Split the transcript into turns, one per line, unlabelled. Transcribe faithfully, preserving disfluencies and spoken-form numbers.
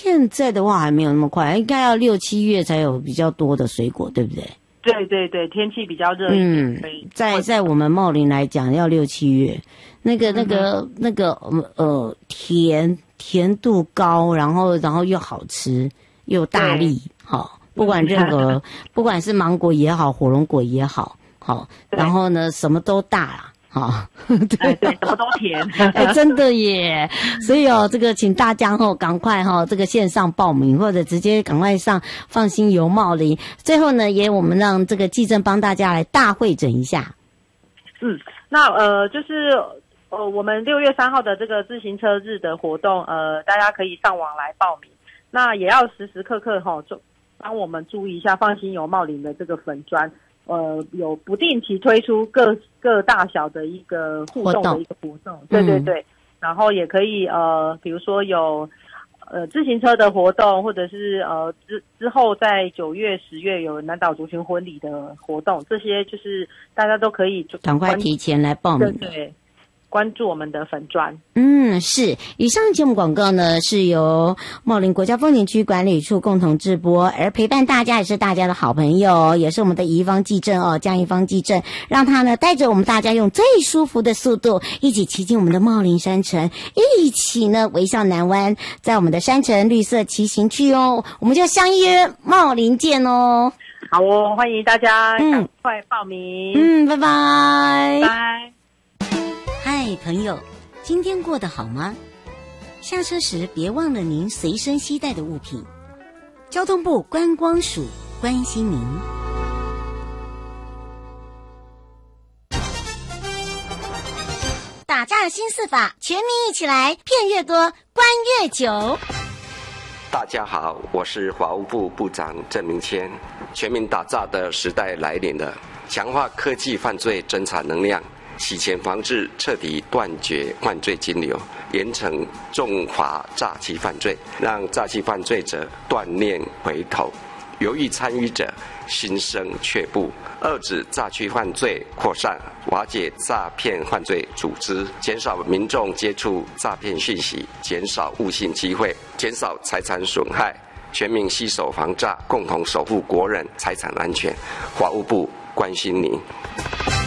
现在的话还没有那么快，应该要六七月才有比较多的水果，对不对？
对对对，天气比较热一点，
嗯，在在我们茂林来讲，要六七月，那个那个、嗯、那个呃甜甜度高，然后然后又好吃又大力，好，不管任何不管是芒果也好，火龙果也好，好，然后呢什么都大啦。好，
对对，什么都甜，
哎，真的耶！所以哦，这个请大家哦，赶快哈、哦，这个线上报名，或者直接赶快上放心游茂林。最后呢，也我们让这个季正帮大家来大会诊一下。
嗯，那呃，就是呃，我们六月三号的这个自行车日的活动，呃，大家可以上网来报名。那也要时时刻刻哈、哦，就帮我们注意一下放心游茂林的这个粉专。呃，有不定期推出各各大小的一个互动的一个活动，对对对，嗯、然后也可以呃，比如说有呃自行车的活动，或者是呃之之后在九月、十月有南岛族群婚礼的活动，这些就是大家都可以就
赶快提前来报名，
对对。关注我们的粉专。
嗯，是。以上节目广告呢是由茂林国家风景区管理处共同制播，而陪伴大家也是大家的好朋友，也是我们的宜芳纪政哦，江宜芳纪政，让他呢带着我们大家用最舒服的速度，一起骑进我们的茂林山城，一起呢微笑南湾，在我们的山城绿色骑行区哦，我们就相约茂林见哦。
好哦，欢迎大家赶快报名。
嗯，拜拜。
拜。
嗨，朋友，今天过得好吗？下车时别忘了您随身携带的物品。交通部观光署关心您。打诈新四法，全民一起来，骗越多，关越久。
大家好，我是法务部部长郑明谦。全民打诈的时代来临了，强化科技犯罪侦查能量。洗钱防治，彻底断绝犯罪金流，严惩重罚诈欺犯罪，让诈欺犯罪者断念回头，犹豫参与者心生却步，遏止诈欺犯罪扩散，瓦解诈骗犯罪组织，减少民众接触诈骗讯息，减少误信机会，减少财产损害，全民携手防诈，共同守护国人财产安全。法务部关心您。